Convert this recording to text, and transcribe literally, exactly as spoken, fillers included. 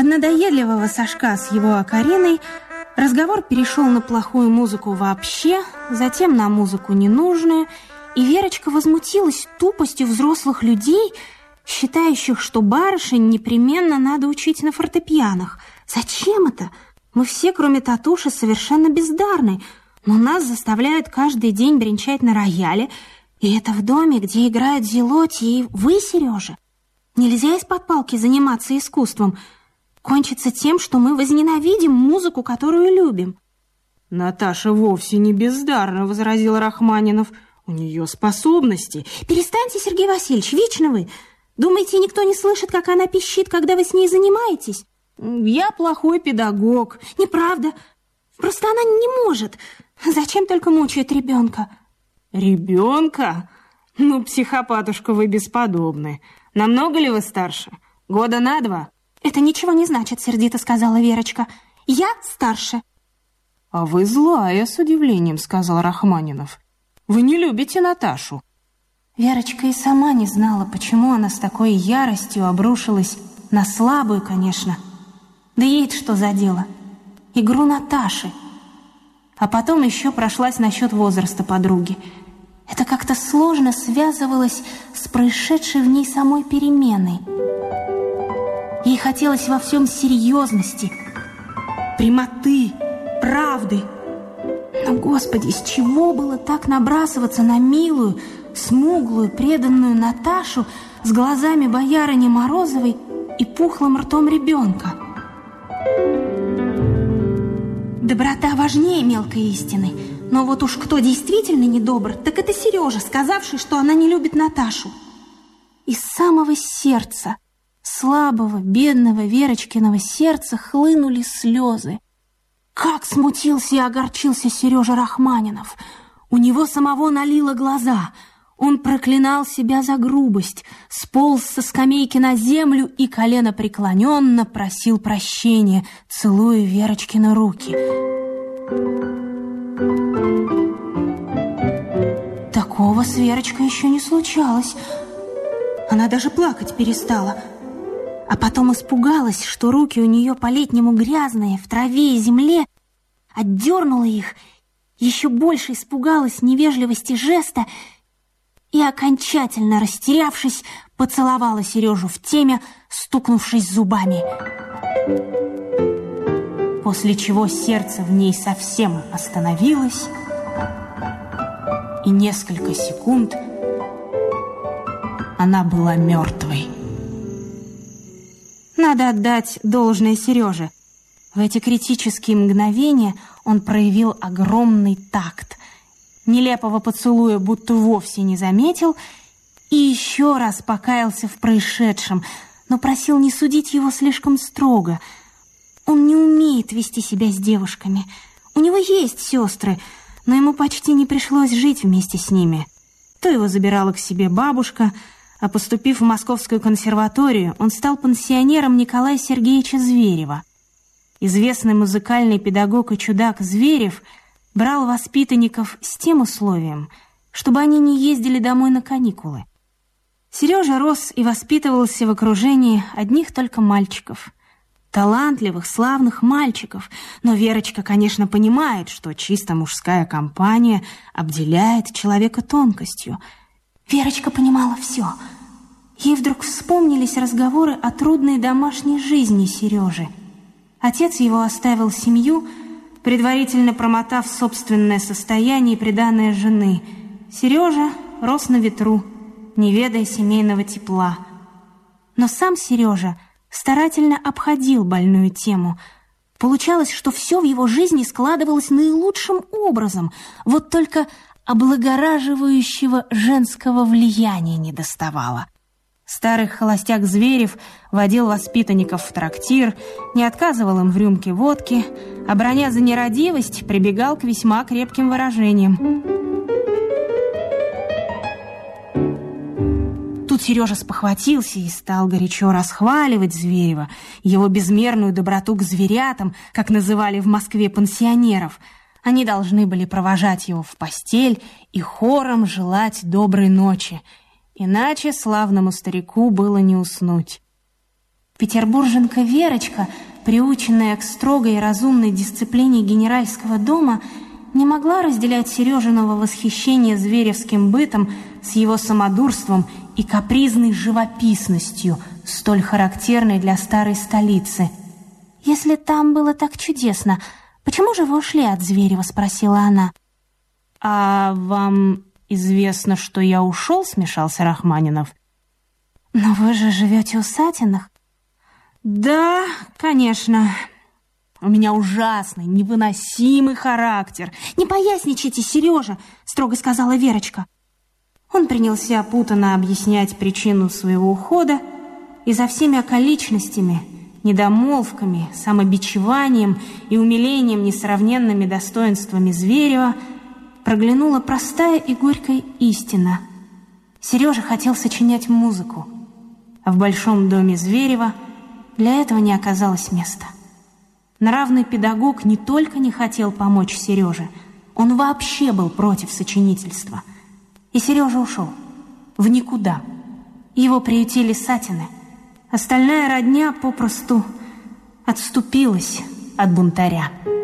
От надоедливого Сашка с его окариной разговор перешел на плохую музыку вообще, затем на музыку ненужную, и Верочка возмутилась тупостью взрослых людей, считающих, что барышень непременно надо учить на фортепианах. Зачем это? Мы все, кроме Татуши, совершенно бездарны, но нас заставляют каждый день бренчать на рояле, и это в доме, где играют Зелоти и вы, Сережа. Нельзя из-под палки заниматься искусством. Кончится тем, что мы возненавидим музыку, которую любим. Наташа вовсе не бездарна, возразил Рахманинов. У нее способности. Перестаньте, Сергей Васильевич, вечно вы. Думаете, никто не слышит, как она пищит, когда вы с ней занимаетесь? Я плохой педагог. Неправда. Просто она не может. Зачем только мучает ребенка? Ребенка? Ну, психопатушка, вы бесподобны. Намного ли вы старше? Года на два? Это ничего не значит, сердито сказала Верочка. Я старше. А вы злая, с удивлением сказал Рахманинов. Вы не любите Наташу. Верочка и сама не знала, почему она с такой яростью обрушилась на слабую, конечно. Да ей-то что за дело? Игру Наташи. А потом еще прошлась насчет возраста подруги. Это как-то сложно связывалось с происшедшей в ней самой переменой. Ей хотелось во всем серьезности, прямоты, правды. Но, Господи, с чего было так набрасываться на милую, смуглую, преданную Наташу с глазами боярыни Морозовой и пухлым ртом ребенка? Доброта важнее мелкой истины. Но вот уж кто действительно недобр, так это Сережа, сказавший, что она не любит Наташу. Из самого сердца, слабого, бедного Верочкиного сердца хлынули слезы. Как смутился и огорчился Сережа Рахманинов. У него самого налило глаза. Он проклинал себя за грубость, сполз со скамейки на землю и коленопреклоненно просил прощения, целуя Верочкины руки. Такого с Верочкой еще не случалось. Она даже плакать перестала. А потом испугалась, что руки у нее по-летнему грязные, в траве и земле, отдернула их, еще больше испугалась невежливости жеста и, окончательно растерявшись, поцеловала Сережу в темя, стукнувшись зубами. После чего сердце в ней совсем остановилось, и несколько секунд она была мертвой. Надо отдать должное Сереже. В эти критические мгновения он проявил огромный такт. Нелепого поцелуя будто вовсе не заметил и еще раз покаялся в происшедшем, но просил не судить его слишком строго. Он не умеет вести себя с девушками. У него есть сестры, но ему почти не пришлось жить вместе с ними. То его забирала к себе бабушка, а поступив в Московскую консерваторию, он стал пансионером Николая Сергеевича Зверева. Известный музыкальный педагог и чудак Зверев брал воспитанников с тем условием, чтобы они не ездили домой на каникулы. Сережа рос и воспитывался в окружении одних только мальчиков. Талантливых, славных мальчиков. Но Верочка, конечно, понимает, что чисто мужская компания обделяет человека тонкостью. Верочка понимала все. Ей вдруг вспомнились разговоры о трудной домашней жизни Сережи. Отец его оставил семью, предварительно промотав собственное состояние и приданое жены. Сережа рос на ветру, не ведая семейного тепла. Но сам Сережа старательно обходил больную тему. Получалось, что все в его жизни складывалось наилучшим образом, вот только облагораживающего женского влияния недоставало. Старый холостяк Зверев водил воспитанников в трактир, не отказывал им в рюмке водки, а, браня за нерадивость, прибегал к весьма крепким выражениям. Тут Сережа спохватился и стал горячо расхваливать Зверева, его безмерную доброту к зверятам, как называли в Москве пансионеров. Они должны были провожать его в постель и хором желать доброй ночи, иначе славному старику было не уснуть. Петербурженка Верочка, приученная к строгой и разумной дисциплине генеральского дома, не могла разделять Сережиного восхищения зверевским бытом с его самодурством и капризной живописностью, столь характерной для старой столицы. «Если там было так чудесно, почему же вы ушли от Зверева?» — спросила она. «А вам известно, что я ушел?» — смешался Рахманинов. «Но вы же живете у Сатиных». «Да, конечно. У меня ужасный, невыносимый характер». «Не поясничайте, Сережа», — строго сказала Верочка. Он принялся путанно объяснять причину своего ухода, и за всеми околичностями, недомолвками, самобичеванием и умилением несравненными достоинствами Зверева проглянула простая и горькая истина. Сережа хотел сочинять музыку, а в большом доме Зверева для этого не оказалось места. Нравный педагог не только не хотел помочь Сереже, он вообще был против сочинительства. И сережа ушел в никуда. Его приютили Сатины. Остальная родня попросту отступилась от бунтаря.